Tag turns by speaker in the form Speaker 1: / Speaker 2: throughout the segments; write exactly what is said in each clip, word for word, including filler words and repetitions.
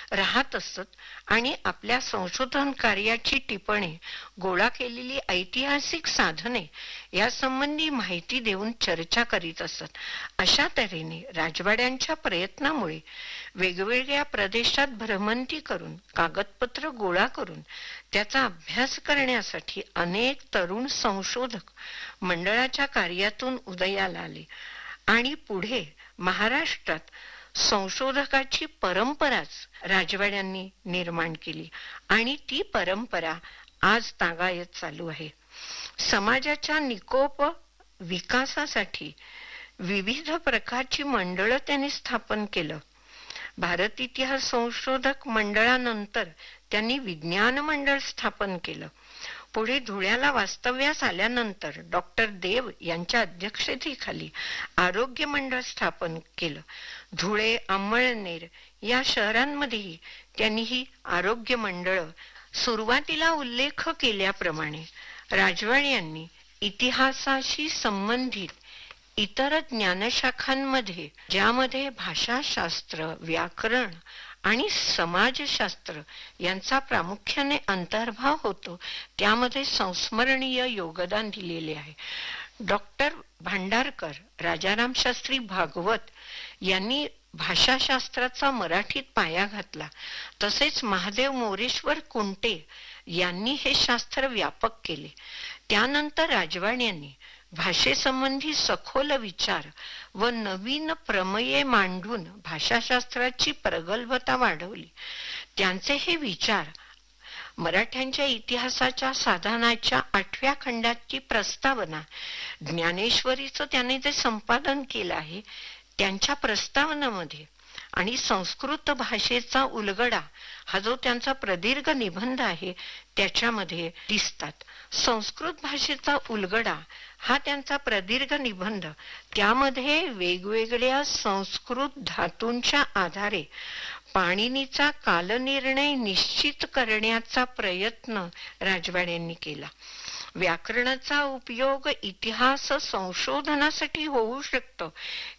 Speaker 1: राहत असत आणि आपल्या संशोधन कार्याची टिपणे, गोळा केलेली ऐतिहासिक साधने यासंबंधी माहिती देऊन चर्चा करीत असत. अशा तऱ्हेने राजवाड्यांच्या प्रयत्नामुळे वेगवेगळ्या प्रदेशात भ्रमंती करून कागदपत्र गोळा करून त्याचा अभ्यास करण्यासाठी अनेक तरुण संशोधक मंडळाच्या कार्यातून उदयाला आले आणि पुढे महाराष्ट्रात संशोधकाची परंपराच राजवाड्यांनी निर्माण केली आणि ती परंपरा आज तागायत चालू आहे. समाजाच्या निकोप विकासासाठी विविध प्रकारची मंडळं त्यांनी स्थापन केलं. भारत इतिहास संशोधक मंडळानंतर त्यांनी विज्ञान मंडळ स्थापन केलं. पुढे धुळ्याला वास्तव्यास आल्यानंतर डॉक्टर देव यांच्या अध्यक्षतेखाली आरोग्य मंडळ स्थापन केलं. धुळे, अंमळनेर या शहरांमध्येही त्यांनी ही आरोग्य मंडळ. सुरुवातीला उल्लेख केल्याप्रमाणे राजवाड्यांनी इतिहासाशी संबंधित इतर ज्ञानशाखांमध्ये, ज्यामध्ये भाषाशास्त्र, व्याकरण आणि समाजशास्त्र यांचा प्रामुख्याने अंतर्भाव होतो, त्यामध्ये संस्मरणीय योगदान दिलेले आहे. डॉक्टर भांडारकर, राजाराम शास्त्री भागवत यांनी भाषाशास्त्राचा मराठीत पाया घातला. तसेच महादेव मोरेश्वर कुंटे यांनी हे शास्त्र व्यापक केले. त्यानंतर राजवाड्यांनी भाषेसंबंधी सखोल विचार व नवीन प्रमेये मांडून भाषाशास्त्राची प्रगल्भता वाढवली. त्यांचे हे विचार मराठ्यांच्या इतिहासाच्या साधनाच्या आठव्या खंडाची प्रस्तावना, ज्ञानेश्वरीचं त्याने जे संपादन केलं आहे त्यांच्या प्रस्तावनामध्ये, आणि संस्कृत भाषेचा उलगडा हा जो त्यांचा प्रदीर्घ निबंध आहे त्याच्यामध्ये दिसतात. संस्कृत भाषेचा उलगडा हा त्यांचा प्रदीर्घ निबंध, त्यामध्ये वेगवेगळ्या संस्कृत धातूंच्या आधारे पाणिनीचा कालनिर्णय निश्चित करण्याचा प्रयत्न राजवाड्यांनी केला. व्याकरणाचा उपयोग इतिहास संशोधनासाठी होऊ शकतो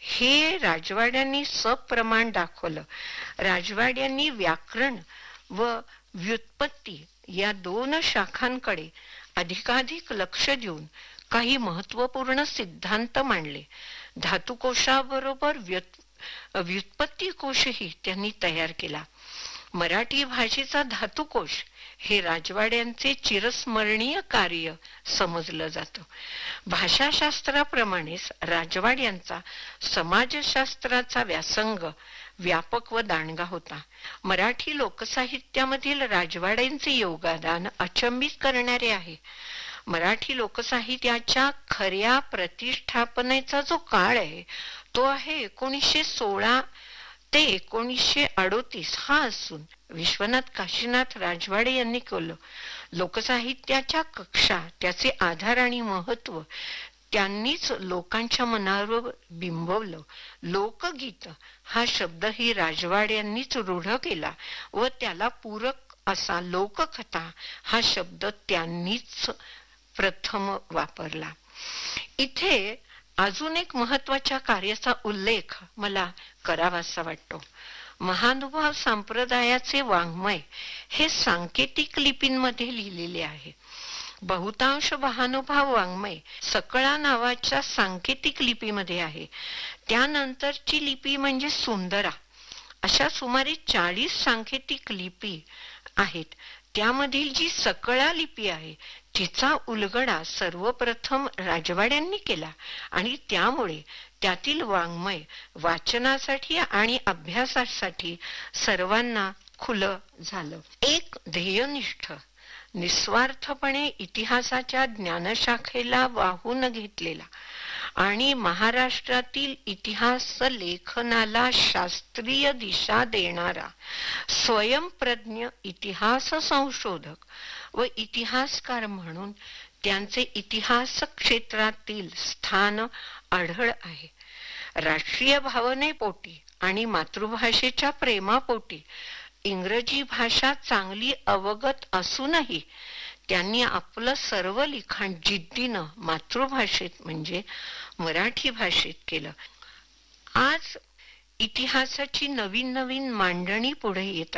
Speaker 1: हे राजवाड्यांनी सप्रमाण दाखवलं. राजवाड्यांनी व्याकरण व व्युत्पत्ती या दोन शाखांकडे अधिकाधिक लक्ष देऊन काही महत्वपूर्ण सिद्धांत मांडले. धातुकोशाबरोबर व्युत्पत्ती कोशही त्यांनी तयार केला. मराठी भाषेचा धातुकोश हे राजवाड्यांचे चिरस्मरणीय कार्य समजलं जातं. भाषाशास्त्राप्रमाणेच राजवाड्यांचा समाजशास्त्राचा व्यासंग व्यापक व दांडगा होता. मराठी लोकसाहित्यामधील राजवाड्यांचे योगदान अचंबित करणारे आहे. मराठी लोकसाहित्याच्या खऱ्या प्रतिष्ठापनेचा जो काळ आहे तो आहे एकोणीसशे सोळा ते एकोणीसशे अडोतीस हा असून विश्वनाथ काशीनाथ राजवाडे यांनी केलं. लोकसाहित्याच्या कक्षा, त्याचे आधार आणि महत्व त्यांनीच लोकांच्या मनावर बिंबवलं. लोकगीत हा शब्द ही राजवाड्यांनीच रूढ केला व त्याला पूरक असा लोककथा हा शब्द त्यांनीच प्रथम वापरला. इथे अजून एक महत्वाच्या कार्याचा उल्लेख मला करावासा वाटतो. महानुभाव संप्रदायाचे वाङ्मय हे सांकेतिक लिपींमध्ये लिहिलेले आहे. बहुतांश महानुभाव वाङ्मय सकळा नावाच्या सांकेतिक लिपीमध्ये आहे. त्यानंतरची लिपी म्हणजे सुंदरा. अशा सुमारे चाळीस सांकेतिक लिपी आहेत. त्यामधील जी सकळा लिपी आहे तिचा उलगडा सर्वप्रथम राजवाड्यांनी केला आणि त्यामुळे त्यातील वाङ्मय वाचनासाठी आणि अभ्यासासाठी सर्वांना खुलं झालं. एक ध्येयनिष्ठ निस्वार्थपणे इतिहासाच्या ज्ञानशाखेला वाहून घेतलेला आणि महाराष्ट्रातील इतिहास लेखनाला शास्त्रीय दिशा देणारा स्वयंप्रज्ञ इतिहास संशोधक व इतिहासकार म्हणून त्यांचे इतिहास क्षेत्रातील स्थान आढळ आहे. राष्ट्रीय भावनेपोटी आणि मातृभाषेच्या प्रेमापोटी इंग्रजी भाषा चांगली अवगत असूनही त्यांनी आपलं सर्व लिखाण जिद्दीनं मातृभाषेत म्हणजे मराठी भाषेत केलं. आज इतिहासाची नवीन नवीन मांडणी पुढे येत